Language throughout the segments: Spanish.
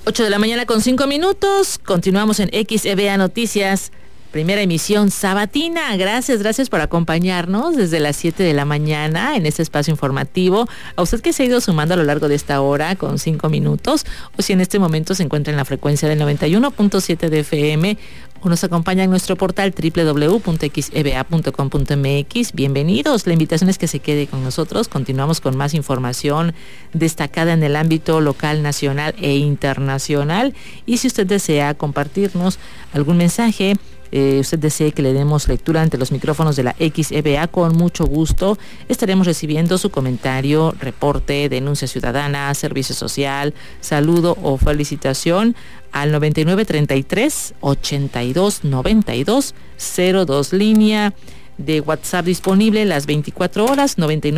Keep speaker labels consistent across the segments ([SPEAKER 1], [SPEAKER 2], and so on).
[SPEAKER 1] 8:05 a.m. Continuamos en XEBA Noticias, primera emisión sabatina. Gracias por acompañarnos desde las 7 de la mañana en este espacio informativo. A usted que se ha ido sumando a lo largo de esta hora con 5 minutos, o si en este momento se encuentra en la frecuencia del 91.7 de FM, o nos acompaña en nuestro portal www.xeba.com.mx. Bienvenidos. La invitación es que se quede con nosotros. Continuamos con más información destacada en el ámbito local, nacional e internacional. Y si usted desea compartirnos algún mensaje, usted desee que le demos lectura ante los micrófonos de la XEBA, con mucho gusto estaremos recibiendo su comentario, reporte, denuncia ciudadana, servicio social, saludo o felicitación al 9933-829202, línea de WhatsApp disponible las 24 horas,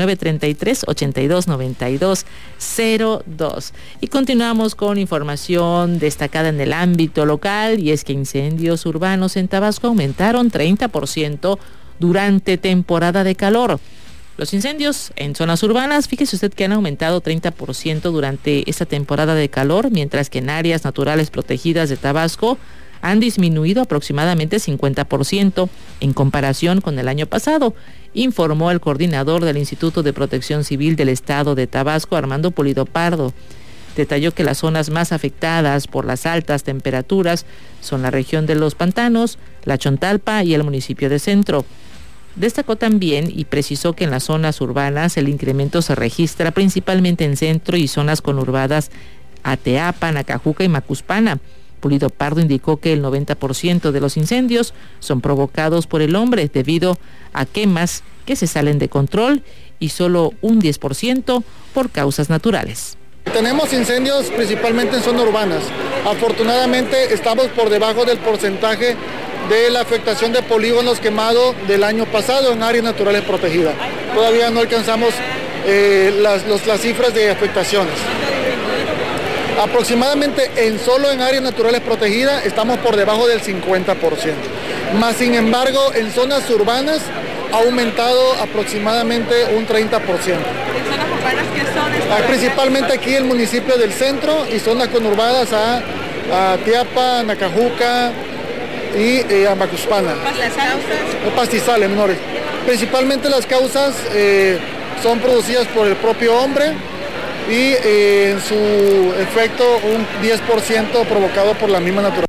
[SPEAKER 1] 9933-829202. Y continuamos con información destacada en el ámbito local, y es que incendios urbanos en Tabasco aumentaron 30% durante temporada de calor. Los incendios en zonas urbanas, fíjese usted que han aumentado 30% durante esta temporada de calor, mientras que en áreas naturales protegidas de Tabasco han disminuido aproximadamente 50% en comparación con el año pasado, informó el coordinador del Instituto de Protección Civil del Estado de Tabasco, Armando Pulido Pardo. Detalló que las zonas más afectadas por las altas temperaturas son la región de los Pantanos, la Chontalpa y el municipio de Centro. Destacó también y precisó que en las zonas urbanas el incremento se registra principalmente en Centro y zonas conurbadas Ateapa, Nacajuca y Macuspana. Pulido Pardo indicó que el 90% de los incendios son provocados por el hombre debido a quemas que se salen de control, y solo un 10% por causas naturales.
[SPEAKER 2] Tenemos incendios principalmente en zonas urbanas. Afortunadamente estamos por debajo del porcentaje de la afectación de polígonos quemados del año pasado en áreas naturales protegidas. Todavía no alcanzamos las cifras de afectaciones. Aproximadamente solo en áreas naturales protegidas estamos por debajo del 50%. Más sin embargo, en zonas urbanas ha aumentado aproximadamente un 30%. ¿En zonas urbanas qué son? Principalmente aquí el municipio del Centro y zonas conurbadas a Tiapa, Nacajuca y a Macuspana. ¿Las causas? Pastizales menores. Principalmente las causas son producidas por el propio hombre, y en su efecto un 10% provocado por la misma naturaleza.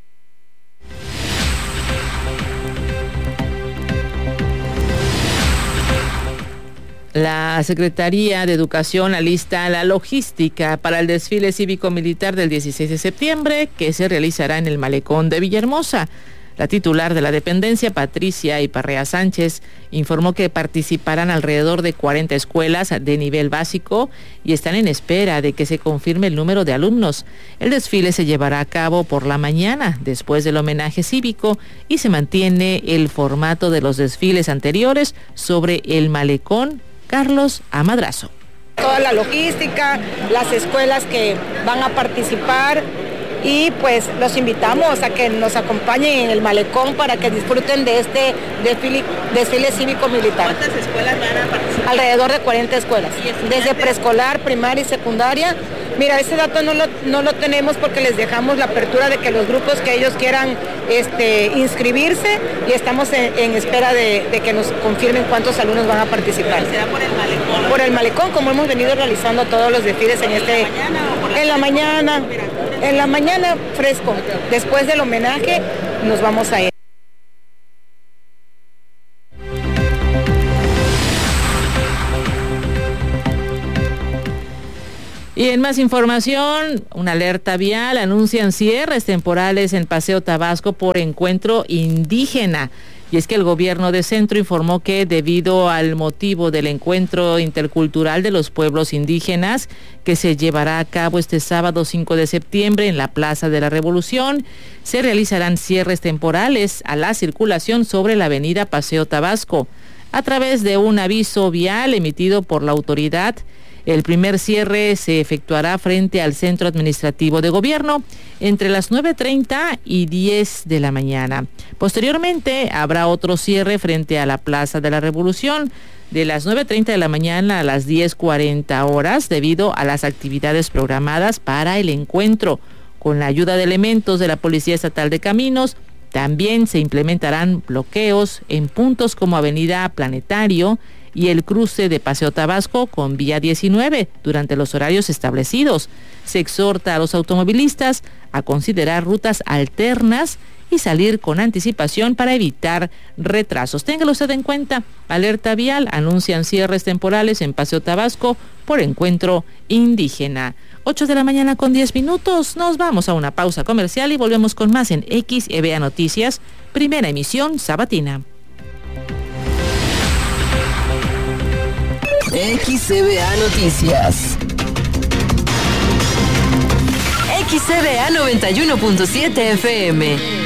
[SPEAKER 1] La Secretaría de Educación alista la logística para el desfile cívico-militar del 16 de septiembre, que se realizará en el Malecón de Villahermosa. La titular de la dependencia, Patricia Iparrea Sánchez, informó que participarán alrededor de 40 escuelas de nivel básico y están en espera de que se confirme el número de alumnos. El desfile se llevará a cabo por la mañana, después del homenaje cívico, y se mantiene el formato de los desfiles anteriores sobre el Malecón Carlos A. Madrazo.
[SPEAKER 3] Toda la logística, las escuelas que van a participar, y pues los invitamos a que nos acompañen en el Malecón para que disfruten de este desfile cívico-militar.
[SPEAKER 1] ¿Cuántas escuelas van a participar?
[SPEAKER 3] Alrededor de 40 escuelas, desde preescolar, primaria y secundaria. Mira, ese dato no lo tenemos porque les dejamos la apertura de que los grupos que ellos quieran inscribirse, y estamos en espera de que nos confirmen cuántos alumnos van a participar.
[SPEAKER 1] ¿Será por el Malecón?
[SPEAKER 3] Por el Malecón, como hemos venido realizando todos los desfiles en la mañana fresco. Después del homenaje nos vamos a ir.
[SPEAKER 1] Y en más información, una alerta vial, anuncian cierres temporales en Paseo Tabasco por encuentro indígena. Y es que el gobierno de Centro informó que debido al motivo del encuentro intercultural de los pueblos indígenas, que se llevará a cabo este sábado 5 de septiembre en la Plaza de la Revolución, se realizarán cierres temporales a la circulación sobre la avenida Paseo Tabasco. A través de un aviso vial emitido por la autoridad, el primer cierre se efectuará frente al Centro Administrativo de Gobierno entre las 9:30 y 10 de la mañana. Posteriormente, habrá otro cierre frente a la Plaza de la Revolución de las 9:30 de la mañana a las 10:40 horas debido a las actividades programadas para el encuentro. Con la ayuda de elementos de la Policía Estatal de Caminos, también se implementarán bloqueos en puntos como Avenida Planetario y el cruce de Paseo Tabasco con Vía 19 durante los horarios establecidos. Se exhorta a los automovilistas a considerar rutas alternas y salir con anticipación para evitar retrasos. Téngalo usted en cuenta. Alerta vial, anuncian cierres temporales en Paseo Tabasco por encuentro indígena. 8 de la mañana con 10 minutos. Nos vamos a una pausa comercial y volvemos con más en XEBA Noticias, primera emisión sabatina.
[SPEAKER 4] XEBA Noticias. XEBA 91.7 FM.